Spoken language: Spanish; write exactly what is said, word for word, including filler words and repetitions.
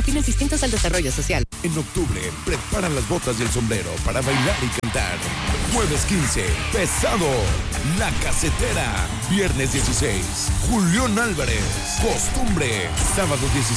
para fines distintos al desarrollo social. En octubre, prepara las botas y el sombrero para bailar y cantar. Jueves quince, Pesado, La Casetera. Viernes dieciséis, Julián Álvarez, Costumbre. Sábado diecisiete,